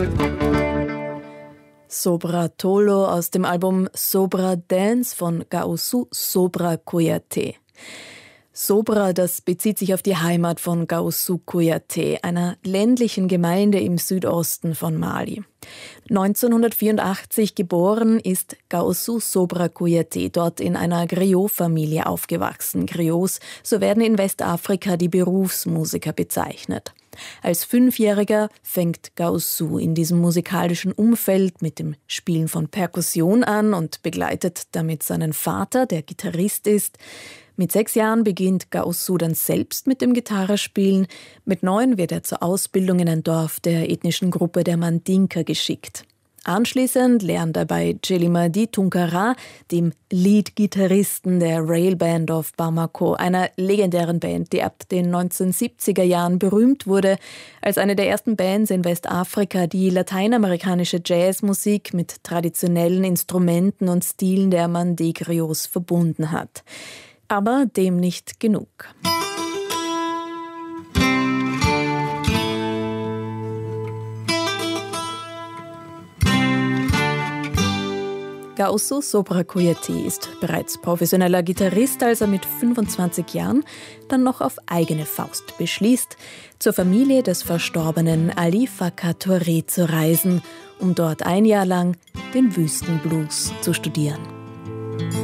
Sobra Tolo aus dem Album Sobra Dance von Gaoussou Sobra Kouyaté. Sobra, das bezieht sich auf die Heimat von Gaoussou Kouyaté, einer ländlichen Gemeinde im Südosten von Mali. 1984 geboren ist Gaoussou Sobra Kouyaté dort in einer Griot-Familie aufgewachsen. Griots, so werden in Westafrika die Berufsmusiker bezeichnet. Als 5-Jähriger fängt Gaoussou in diesem musikalischen Umfeld mit dem Spielen von Perkussion an und begleitet damit seinen Vater, der Gitarrist ist. Mit 6 Jahren beginnt Gaoussou dann selbst mit dem Gitarrespielen. Mit 9 wird er zur Ausbildung in ein Dorf der ethnischen Gruppe der Mandinka geschickt. Anschließend lernt er bei Djelimadi Tounkara, dem Lead-Gitarristen der Rail Band of Bamako, einer legendären Band, die ab den 1970er Jahren berühmt wurde, als eine der ersten Bands in Westafrika, die lateinamerikanische Jazzmusik mit traditionellen Instrumenten und Stilen der Mandé-Griots verbunden hat. Aber dem nicht genug. Gaoussou Sobra Kouyaté ist bereits professioneller Gitarrist, als er mit 25 Jahren dann noch auf eigene Faust beschließt, zur Familie des verstorbenen Ali Faka Touré zu reisen, um dort ein Jahr lang den Wüstenblues zu studieren.